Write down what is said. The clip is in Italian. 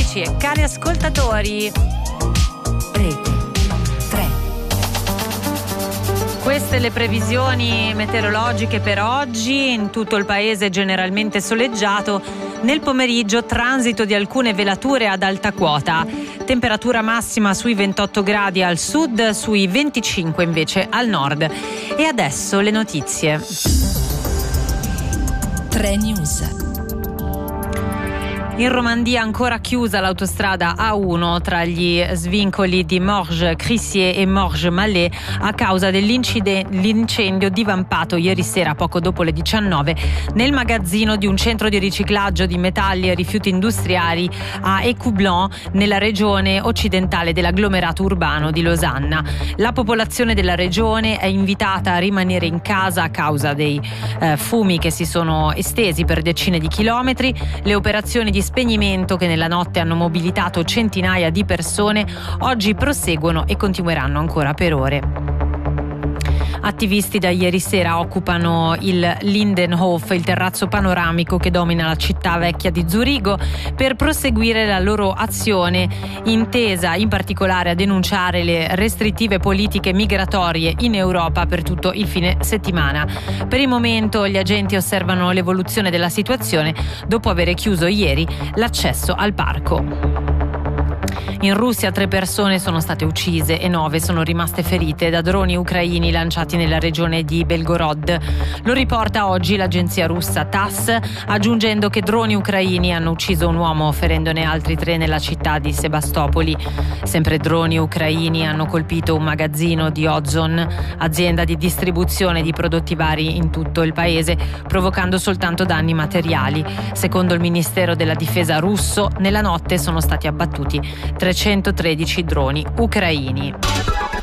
amici e cari ascoltatori. Rete 3. Queste le previsioni meteorologiche per oggi. In tutto il paese generalmente soleggiato. Nel pomeriggio transito di alcune velature ad alta quota. Temperatura massima sui 28 gradi al sud, sui 25 invece al nord. E adesso le notizie. 3 News. In Romandia ancora chiusa l'autostrada A1 tra gli svincoli di Morges-Crissier e Morges-Mallet a causa dell'incendio divampato ieri sera poco dopo le 19 nel magazzino di un centro di riciclaggio di metalli e rifiuti industriali a Écoublanc nella regione occidentale dell'agglomerato urbano di Losanna. La popolazione della regione è invitata a rimanere in casa a causa dei fumi che si sono estesi per decine di chilometri. Le operazioni di spegnimento che nella notte hanno mobilitato centinaia di persone oggi proseguono e continueranno ancora per ore. Attivisti da ieri sera occupano il Lindenhof, il terrazzo panoramico che domina la città vecchia di Zurigo, per proseguire la loro azione intesa in particolare a denunciare le restrittive politiche migratorie in Europa per tutto il fine settimana. Per il momento gli agenti osservano l'evoluzione della situazione dopo aver chiuso ieri l'accesso al parco. In Russia 3 persone sono state uccise e 9 sono rimaste ferite da droni ucraini lanciati nella regione di Belgorod. Lo riporta oggi l'agenzia russa TASS, aggiungendo che droni ucraini hanno ucciso un uomo ferendone altri 3 nella città di Sebastopoli. Sempre droni ucraini hanno colpito un magazzino di Ozon, azienda di distribuzione di prodotti vari in tutto il paese, provocando soltanto danni materiali. Secondo il Ministero della Difesa russo, nella notte sono stati abbattuti 313 droni ucraini.